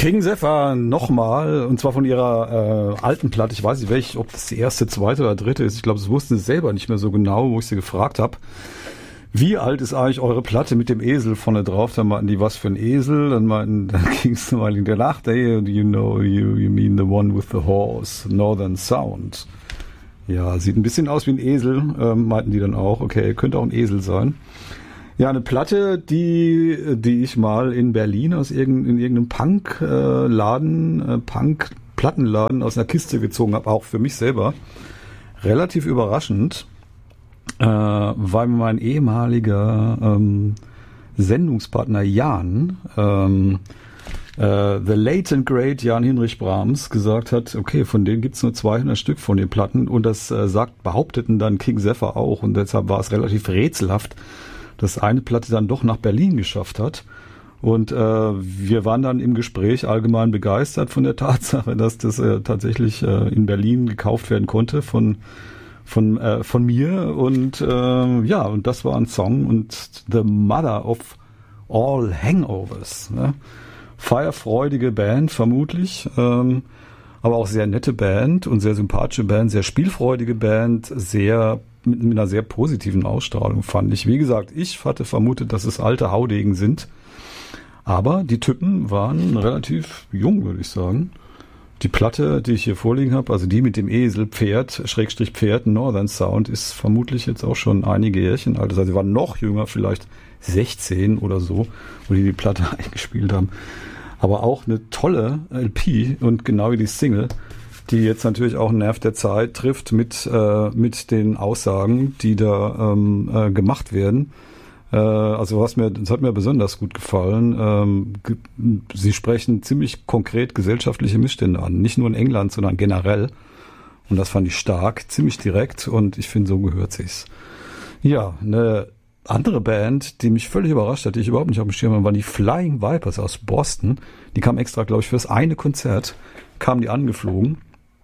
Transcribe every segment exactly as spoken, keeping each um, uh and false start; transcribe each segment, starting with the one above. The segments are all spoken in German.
King Zephyr nochmal, und zwar von ihrer äh, alten Platte. Ich weiß nicht, welch, ob das die erste, zweite oder dritte ist. Ich glaube, das wussten sie selber nicht mehr so genau, wo ich sie gefragt habe. Wie alt ist eigentlich eure Platte mit dem Esel vorne drauf? Dann meinten die, was für ein Esel? Dann meinten, dann ging es mal in der Nacht, hey, you know, you, you mean the one with the horse, Northern Sound. Ja, sieht ein bisschen aus wie ein Esel, ähm, meinten die dann auch. Okay, könnte auch ein Esel sein. Ja, eine Platte, die die ich mal in Berlin aus irgendein, in irgendeinem Punk-Laden, äh, Punk-Plattenladen aus einer Kiste gezogen habe, auch für mich selber. Relativ überraschend, äh, weil mir mein ehemaliger ähm, Sendungspartner Jan, ähm, äh, the late and great Jan Hinrich Brahms, gesagt hat, okay, von denen gibt's nur zweihundert Stück von den Platten, und das äh, sagt, behaupteten dann King Zephyr auch, und deshalb war es relativ rätselhaft, dass eine Platte dann doch nach Berlin geschafft hat. Und äh, wir waren dann im Gespräch allgemein begeistert von der Tatsache, dass das äh, tatsächlich äh, in Berlin gekauft werden konnte von von äh, von mir. Und äh, ja, und das war ein Song und The Mother of All Hangovers. Ne? Feierfreudige Band vermutlich, ähm, aber auch sehr nette Band und sehr sympathische Band, sehr spielfreudige Band, sehr mit, mit einer sehr positiven Ausstrahlung, fand ich. Wie gesagt, ich hatte vermutet, dass es alte Haudegen sind, aber die Typen waren relativ jung, würde ich sagen. Die Platte, die ich hier vorliegen habe, also die mit dem Esel, Pferd, Schrägstrich Pferd, Northern Sound, ist vermutlich jetzt auch schon einige Jährchen alt. Also sie waren noch jünger, vielleicht sechzehn oder so, wo die die Platte eingespielt haben. Aber auch eine tolle L P und genau wie die Single, die jetzt natürlich auch einen Nerv der Zeit trifft mit äh, mit den Aussagen, die da ähm, äh, gemacht werden. Äh, also was mir, das hat mir besonders gut gefallen. Ähm, ge- sie sprechen ziemlich konkret gesellschaftliche Missstände an, nicht nur in England, sondern generell. Und das fand ich stark, ziemlich direkt, und ich finde, so gehört sich's. Ja, eine andere Band, die mich völlig überrascht hat, die ich überhaupt nicht auf dem Schirm hatte, waren die Flying Vipers aus Boston. Die kamen extra, glaube ich, für das eine Konzert, kamen die angeflogen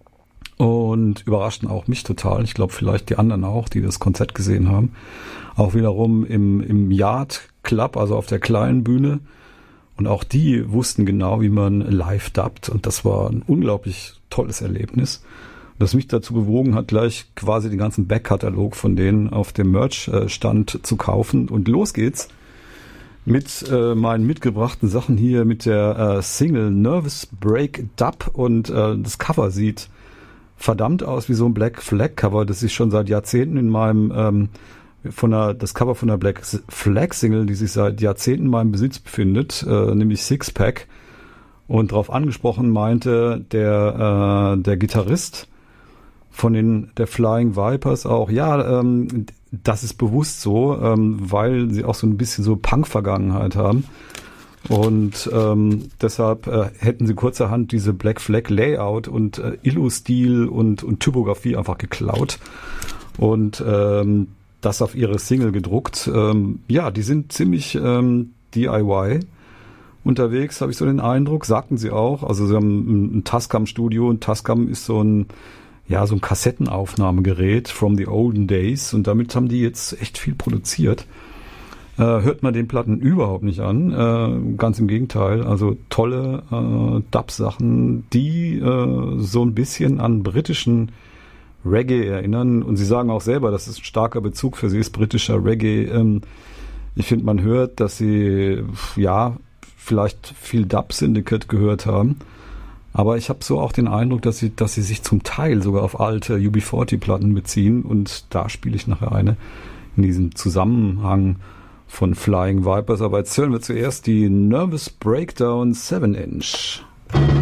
und überraschten auch mich total. Ich glaube, vielleicht die anderen auch, die das Konzert gesehen haben. Auch wiederum im, im Yard Club, also auf der kleinen Bühne. Und auch die wussten genau, wie man live dubbt. Und das war ein unglaublich tolles Erlebnis, das mich dazu bewogen hat, gleich quasi den ganzen Backkatalog von denen auf dem Merch-Stand zu kaufen. Und los geht's mit äh, meinen mitgebrachten Sachen hier mit der äh, Single Nervous Break Dub. Und äh, das Cover sieht verdammt aus wie so ein Black Flag Cover, das ich schon seit Jahrzehnten in meinem ähm, von der das Cover von der Black Flag Single, die sich seit Jahrzehnten in meinem Besitz befindet, äh, nämlich Sixpack. Und darauf angesprochen meinte der äh, der Gitarrist von den der Flying Vipers auch, ja, ähm, das ist bewusst so, ähm, weil sie auch so ein bisschen so Punk-Vergangenheit haben. Und ähm, deshalb äh, hätten sie kurzerhand diese Black Flag Layout und äh, Illu-Stil und, und Typografie einfach geklaut und ähm, das auf ihre Single gedruckt. Ähm, ja, die sind ziemlich ähm, D I Y unterwegs, habe ich so den Eindruck, sagten sie auch. Also sie haben ein, ein Tascam-Studio, und Tascam ist so ein ja, so ein Kassettenaufnahmegerät from the olden days, und damit haben die jetzt echt viel produziert. Äh, hört man den Platten überhaupt nicht an, äh, ganz im Gegenteil. Also tolle äh, Dub-Sachen, die äh, so ein bisschen an britischen Reggae erinnern, und sie sagen auch selber, dass es ein starker Bezug für sie ist, britischer Reggae. Ähm, ich finde, man hört, dass sie ja vielleicht viel Dub Syndicate gehört haben. Aber ich habe so auch den Eindruck, dass sie, dass sie sich zum Teil sogar auf alte U B vierzig Platten beziehen, und da spiele ich nachher eine in diesem Zusammenhang von Flying Vipers. Aber jetzt hören wir zuerst die Nervous Breakdown seven Inch.